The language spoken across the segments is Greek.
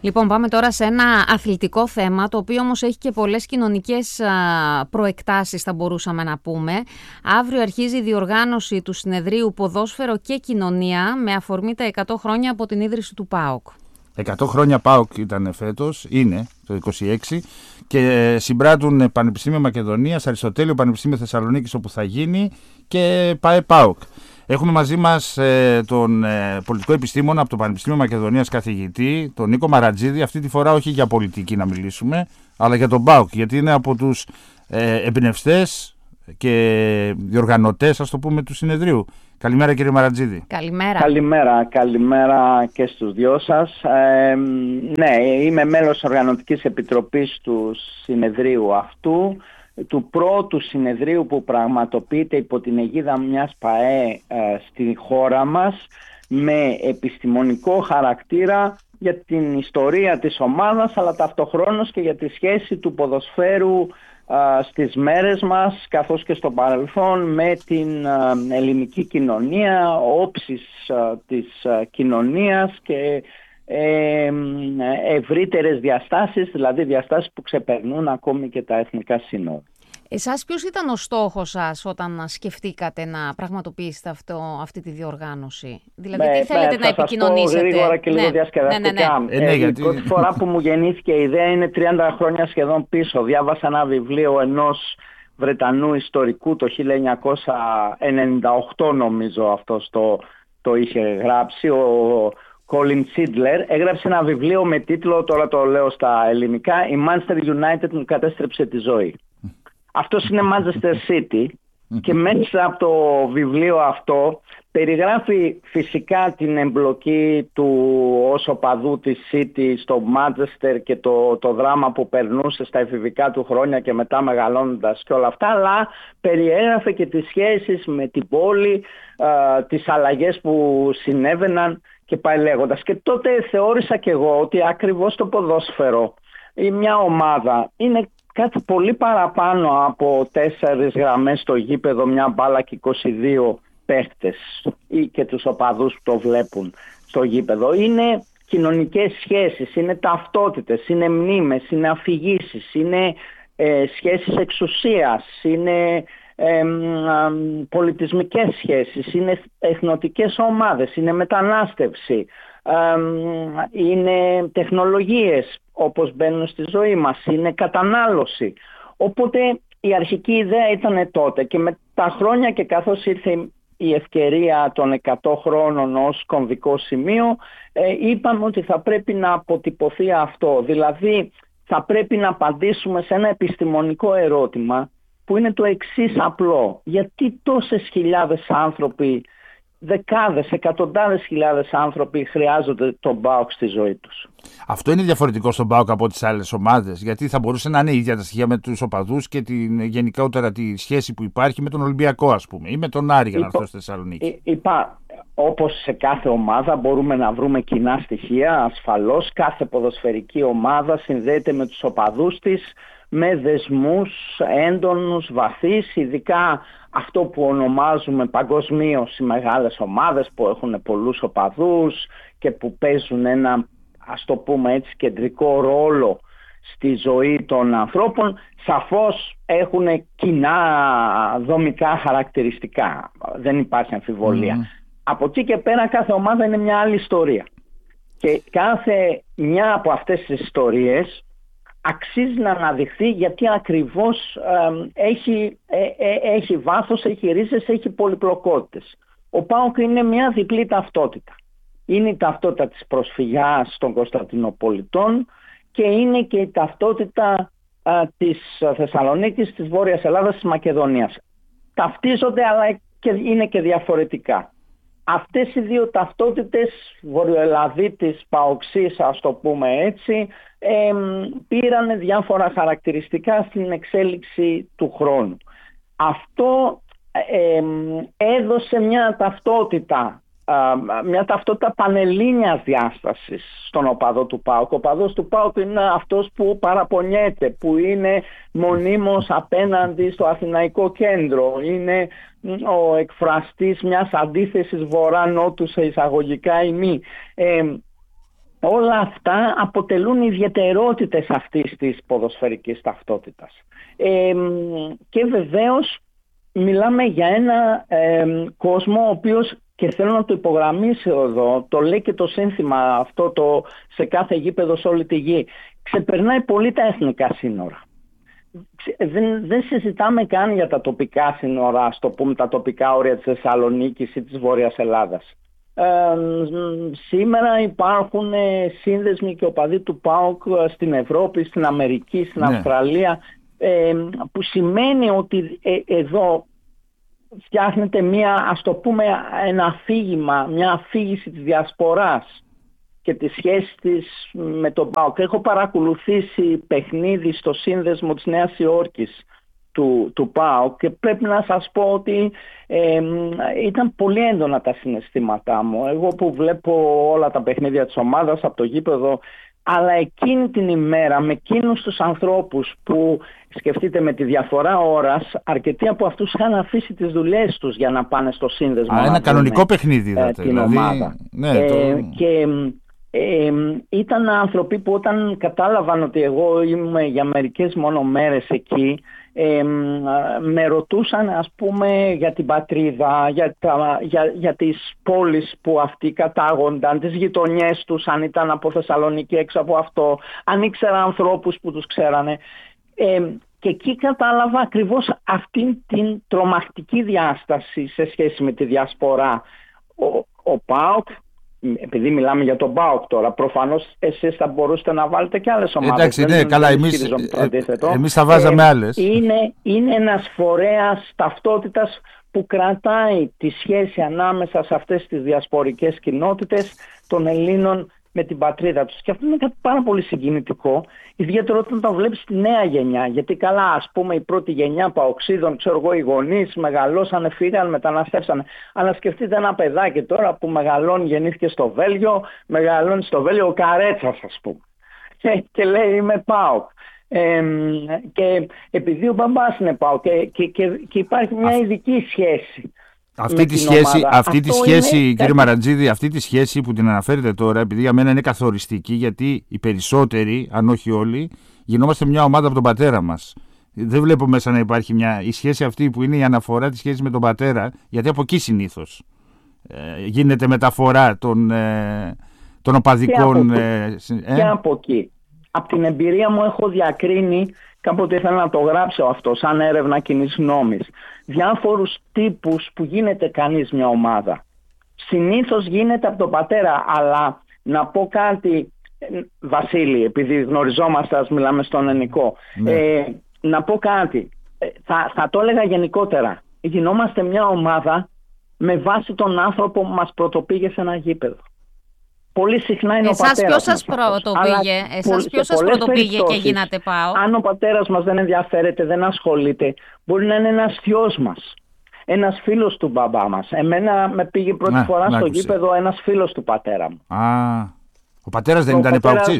Λοιπόν, πάμε τώρα σε ένα αθλητικό θέμα, το οποίο όμως έχει και πολλές κοινωνικές προεκτάσεις, θα μπορούσαμε να πούμε. Αύριο αρχίζει η διοργάνωση του συνεδρίου Ποδόσφαιρο και Κοινωνία με αφορμή τα 100 χρόνια από την ίδρυση του ΠΑΟΚ. 100 χρόνια ΠΑΟΚ ήταν φέτος, είναι το 26, και συμπράττουν Πανεπιστήμιο Μακεδονίας, Αριστοτέλειο, Πανεπιστήμιο Θεσσαλονίκης όπου θα γίνει, και ΠΑΟΚ. Έχουμε μαζί μας τον πολιτικό επιστήμονα από το Πανεπιστήμιο Μακεδονίας καθηγητή, τον Νίκο Μαρατζίδη, αυτή τη φορά όχι για πολιτική να μιλήσουμε, αλλά για τον ΠΑΟΚ, γιατί είναι από τους εμπνευστές και διοργανωτές, ας το πούμε, του συνεδρίου. Καλημέρα, κύριε Μαρατζίδη. Καλημέρα και στους δυο σας. Ναι, είμαι μέλος οργανωτικής επιτροπής του συνεδρίου αυτού, του πρώτου συνεδρίου που πραγματοποιείται υπό την αιγίδα μιας ΠΑΕ στη χώρα μας, με επιστημονικό χαρακτήρα για την ιστορία της ομάδας, αλλά ταυτοχρόνως και για τη σχέση του ποδοσφαίρου στις μέρες μας καθώς και στο παρελθόν με την ελληνική κοινωνία, όψεις της κοινωνίας και ευρύτερες διαστάσεις, δηλαδή διαστάσεις που ξεπερνούν ακόμη και τα εθνικά σύνορα. Εσάς ποιος ήταν ο στόχος σας όταν σκεφτήκατε να πραγματοποιήσετε αυτή τη διοργάνωση? Δηλαδή τι θέλετε να επικοινωνήσετε? Θα σας πω γρήγορα και λίγο διασκεδαστικά. Η πρώτη φορά που μου γεννήθηκε η ιδέα είναι 30 χρόνια σχεδόν πίσω. Διάβασα ένα βιβλίο ενός Βρετανού ιστορικού το 1998, νομίζω αυτός το είχε γράψει, ο Colin Sidler. Έγραψε ένα βιβλίο με τίτλο, τώρα το λέω στα ελληνικά, «Η Manchester United μου κατέστρεψε τη ζωή». Αυτός είναι Manchester City και μέσα από το βιβλίο αυτό περιγράφει φυσικά την εμπλοκή του ως οπαδού της City στο Manchester και το δράμα που περνούσε στα εφηβικά του χρόνια και μετά μεγαλώνοντας και όλα αυτά, αλλά περιέγραφε και τις σχέσεις με την πόλη, τις αλλαγές που συνέβαιναν και πάει λέγοντας. Και τότε θεώρησα και εγώ ότι ακριβώς το ποδόσφαιρο ή μια ομάδα είναι κάτι πολύ παραπάνω από 4 γραμμές στο γήπεδο, μια μπάλα και 22 παίχτες ή και τους οπαδούς που το βλέπουν στο γήπεδο. Είναι κοινωνικές σχέσεις, είναι ταυτότητες, είναι μνήμες, είναι αφηγήσεις, είναι σχέσεις εξουσίας, είναι πολιτισμικές σχέσεις, είναι εθνοτικές ομάδες, είναι μετανάστευση, είναι τεχνολογίες όπως μπαίνουν στη ζωή μας, είναι κατανάλωση. Οπότε η αρχική ιδέα ήταν τότε, και με τα χρόνια και καθώς ήρθε η ευκαιρία των 100 χρόνων ως κομβικό σημείο, είπαμε ότι θα πρέπει να αποτυπωθεί αυτό. Δηλαδή θα πρέπει να απαντήσουμε σε ένα επιστημονικό ερώτημα που είναι το εξής απλό: γιατί τόσες χιλιάδες άνθρωποι, δεκάδες, εκατοντάδες χιλιάδες άνθρωποι χρειάζονται τον ΠΑΟΚ στη ζωή τους? Αυτό είναι διαφορετικό στον ΠΑΟΚ από τις άλλες ομάδες, γιατί θα μπορούσε να είναι ίδια τα στοιχεία με τους οπαδούς και γενικότερα τη σχέση που υπάρχει με τον Ολυμπιακό, ας πούμε, ή με τον Άρη, για να έρθω στη Θεσσαλονίκη. Όπως σε κάθε ομάδα μπορούμε να βρούμε κοινά στοιχεία, ασφαλώς. Κάθε ποδοσφαιρική ομάδα συνδέεται με τους οπαδούς της με δεσμούς έντονους, βαθύς, ειδικά αυτό που ονομάζουμε παγκοσμίως οι μεγάλες ομάδες που έχουν πολλούς οπαδούς και που παίζουν ένα, ας το πούμε έτσι, κεντρικό ρόλο στη ζωή των ανθρώπων, σαφώς έχουν κοινά δομικά χαρακτηριστικά. Δεν υπάρχει αμφιβολία. Από εκεί και πέρα κάθε ομάδα είναι μια άλλη ιστορία. Και κάθε μια από αυτές τις ιστορίες αξίζει να αναδειχθεί, γιατί ακριβώς έχει βάθος, έχει ρίζες, έχει πολυπλοκότητες. Ο ΠΑΟΚ είναι μια διπλή ταυτότητα. Είναι η ταυτότητα της προσφυγιάς των Κωνσταντινοπολιτών και είναι και η ταυτότητα της Θεσσαλονίκης, της Βόρειας Ελλάδας, της Μακεδονίας. Ταυτίζονται, αλλά είναι και διαφορετικά. Αυτές οι δύο ταυτότητες, βορειοελλαδίτης, παοξής, ας το πούμε έτσι, πήραν διάφορα χαρακτηριστικά στην εξέλιξη του χρόνου. Αυτό έδωσε μια ταυτότητα πανελλήνιας διάστασης στον οπαδό του ΠΑΟΚ. Ο οπαδός του ΠΑΟΚ είναι αυτός που παραπονιέται, που είναι μονίμως απέναντι στο Αθηναϊκό κέντρο, είναι ο εκφραστής μιας αντίθεσης βορρά-νότου σε εισαγωγικά ή μη. Όλα αυτά αποτελούν ιδιαιτερότητες αυτής της ποδοσφαιρικής ταυτότητας. Και βεβαίως μιλάμε για ένα κόσμο ο οποίος, και θέλω να το υπογραμμίσω εδώ, το λέει και το σύνθημα αυτό σε κάθε γήπεδο σε όλη τη γη, ξεπερνάει πολύ τα εθνικά σύνορα. Δεν συζητάμε καν για τα τοπικά σύνορα, ας το πούμε, τα τοπικά όρια της Θεσσαλονίκης ή της Βόρειας Ελλάδας. Σήμερα υπάρχουν σύνδεσμοι και οπαδοί του ΠΑΟΚ στην Ευρώπη, στην Αμερική, στην Αυστραλία, που σημαίνει ότι εδώ φτιάχνεται ας το πούμε, ένα αφήγημα, μια αφήγηση της διασποράς και τη σχέση της με τον ΠΑΟΚ. Έχω παρακολουθήσει παιχνίδι στο σύνδεσμο της Νέας Υόρκης του ΠΑΟΚ και πρέπει να σας πω ότι ήταν πολύ έντονα τα συναισθήματά μου. Εγώ που βλέπω όλα τα παιχνίδια της ομάδας από το γήπεδο, αλλά εκείνη την ημέρα με εκείνους τους ανθρώπους που, σκεφτείτε, με τη διαφορά ώρας, αρκετοί από αυτούς είχαν αφήσει τις δουλειές τους για να πάνε στο σύνδεσμο. Ένα κανονικό παιχνίδι είδατε, την ομάδα. Ναι, και ήταν άνθρωποι που όταν κατάλαβαν ότι εγώ είμαι για μερικές μόνο μέρες εκεί, με ρωτούσαν, ας πούμε, για την πατρίδα, για τις πόλεις που αυτοί κατάγονταν, τις γειτονιές τους, αν ήταν από Θεσσαλονίκη, έξω από αυτό, αν ήξερα ανθρώπους που τους ξέρανε. Και εκεί κατάλαβα ακριβώς αυτήν την τρομακτική διάσταση σε σχέση με τη διασπορά. Ο ΠΑΟΚ, επειδή μιλάμε για τον ΠΑΟΚ τώρα, προφανώς εσείς θα μπορούσατε να βάλετε και άλλες ομάδες. Εντάξει, ναι, καλά, εμείς θα βάζαμε άλλες. Είναι ένας φορέας ταυτότητας που κρατάει τη σχέση ανάμεσα σε αυτές τις διασπορικές κοινότητες των Ελλήνων με την πατρίδα τους. Και αυτό είναι κάτι πάρα πολύ συγκινητικό, ιδιαίτερα όταν το βλέπεις στη νέα γενιά. Γιατί καλά, ας πούμε, η πρώτη γενιά παοξίδων, ξέρω εγώ, οι γονείς μεγαλώσανε, φύγαν, μεταναστεύσανε. Αλλά σκεφτείτε ένα παιδάκι τώρα που μεγαλώνει, γεννήθηκε στο Βέλγιο, μεγαλώνει στο Βέλγιο, ο Καρέτσας, ας πούμε. Και λέει, είμαι ΠΑΟΚ. Και επειδή ο μπαμπάς είναι ΠΑΟΚ και υπάρχει μια ειδική σχέση. Αυτή τη σχέση, κύριε Μαραντζίδη, αυτή τη σχέση που την αναφέρετε τώρα, επειδή για μένα είναι καθοριστική, γιατί οι περισσότεροι, αν όχι όλοι, γινόμαστε μια ομάδα από τον πατέρα μας. Δεν βλέπω μέσα να υπάρχει η σχέση αυτή που είναι η αναφορά της σχέσης με τον πατέρα, γιατί από εκεί συνήθως γίνεται μεταφορά των οπαδικών. Και από εκεί. Από την εμπειρία μου έχω διακρίνει, κάποτε ήθελα να το γράψω αυτό, σαν έρευνα κοινής γνώμης, διάφορους τύπους που γίνεται κανείς μια ομάδα. Συνήθως γίνεται από τον πατέρα, αλλά να πω κάτι, Βασίλη, επειδή γνωριζόμαστε, ας μιλάμε στον ελληνικό, να πω κάτι, θα το έλεγα γενικότερα. Γινόμαστε μια ομάδα με βάση τον άνθρωπο που μας πρωτοπήγε σε ένα γήπεδο. Πολύ συχνά είναι ο πατέρας μας. Εσάς ποιος σας πρωτοπήγε και γίνατε ΠΑΟΚ? Αν ο πατέρας μας δεν ενδιαφέρεται, δεν ασχολείται, μπορεί να είναι ένας θειός μας, ένας φίλος του μπαμπά μας. Εμένα με πήγε πρώτη φορά στο γήπεδο ένας φίλος του πατέρα μου. Ο πατέρας δεν ήταν ΠΑΟΚτσής?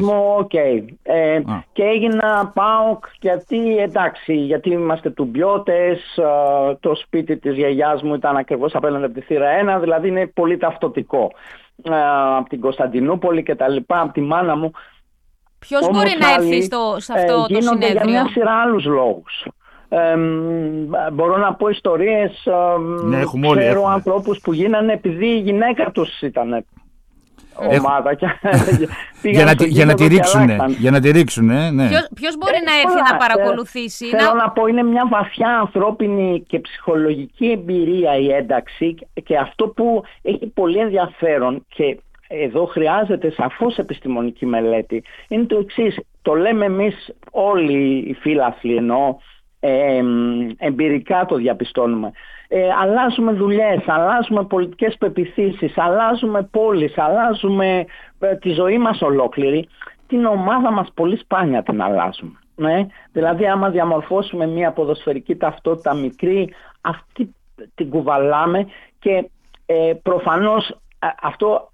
Και έγινα ΠΑΟΚ γιατί είμαστε τουμπιώτες, το σπίτι της γιαγιάς μου ήταν ακριβώς απέναντι από τη θύρα 1, δηλαδή είναι πολύ ταυτοτικό. Από την Κωνσταντινούπολη και τα λοιπά, από τη μάνα μου. Ποιος μπορεί να έρθει σε αυτό το συνέδριο? Για μια σειρά άλλους λόγους. Μπορώ να πω ιστορίες, ξέρω ανθρώπους που γίνανε επειδή η γυναίκα τους ήταν ομάδα για να τη ρίξουν. Ναι. Ποιος μπορεί να έρθει να παρακολουθήσει? Θέλω να πω, είναι μια βαθιά ανθρώπινη και ψυχολογική εμπειρία η ένταξη, και αυτό που έχει πολύ ενδιαφέρον, και εδώ χρειάζεται σαφώς επιστημονική μελέτη, είναι το εξής. Το λέμε εμείς όλοι οι φίλαθλοι, ενώ εμπειρικά το διαπιστώνουμε. Αλλάζουμε δουλειές, αλλάζουμε πολιτικές πεποιθήσεις, αλλάζουμε πόλεις, αλλάζουμε τη ζωή μας ολόκληρη. Την ομάδα μας πολύ σπάνια την αλλάζουμε. Δηλαδή άμα διαμορφώσουμε μια ποδοσφαιρική ταυτότητα μικρή, αυτή την κουβαλάμε, και προφανώς αυτό